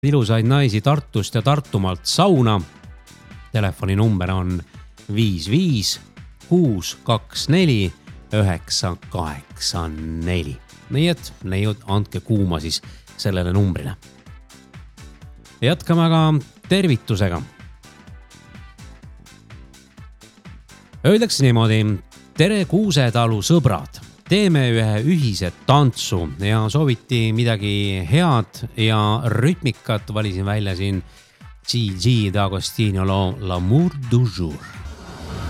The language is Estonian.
ilusaid naisi Tartust ja Tartumaalt sauna. Telefoninumber on 55 624 984. Nii et neiud, andke kuuma siis sellele numbrile. Jätkame aga tervitusega. Öeldakse niimoodi, tere Kuusetalu sõbrad. Teeme ühe ühise tantsu ja sooviti midagi head ja rütmikat. Valisin välja siin Gigi D'Agostino loo L'amour du jour.